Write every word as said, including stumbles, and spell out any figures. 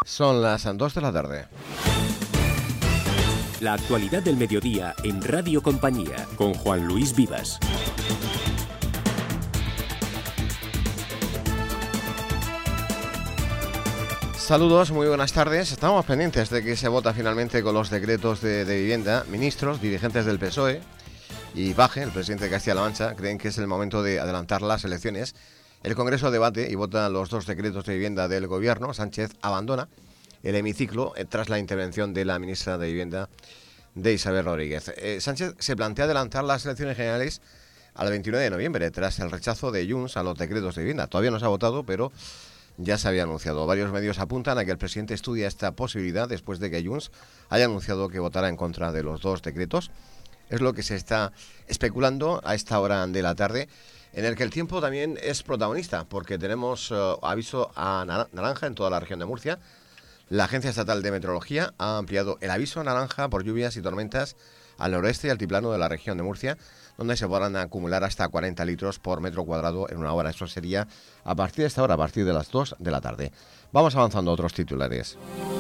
Son las dos de la tarde. La actualidad del mediodía en Radio Compañía, con Juan Luis Vivas. Saludos, muy buenas tardes. Estamos pendientes de que se vota finalmente con los decretos de, de vivienda. Ministros, dirigentes del P S O E y Paje, el presidente de Castilla-La Mancha, creen que es el momento de adelantar las elecciones. El Congreso debate y vota los dos decretos de vivienda del Gobierno. Sánchez abandona el hemiciclo eh, tras la intervención de la ministra de Vivienda, de Isabel Rodríguez. Eh, Sánchez se plantea adelantar las elecciones generales al veintinueve de noviembre, tras el rechazo de Junts a los decretos de vivienda. Todavía no se ha votado, pero ya se había anunciado. Varios medios apuntan a que el presidente estudia esta posibilidad después de que Junts haya anunciado que votará en contra de los dos decretos. Es lo que se está especulando a esta hora de la tarde, en el que el tiempo también es protagonista, porque tenemos uh, aviso a naranja en toda la región de Murcia. La Agencia Estatal de Meteorología ha ampliado el aviso naranja por lluvias y tormentas al noreste y altiplano de la región de Murcia, donde se podrán acumular hasta cuarenta litros por metro cuadrado en una hora. Eso sería a partir de esta hora, a partir de las dos de la tarde. Vamos avanzando a otros titulares.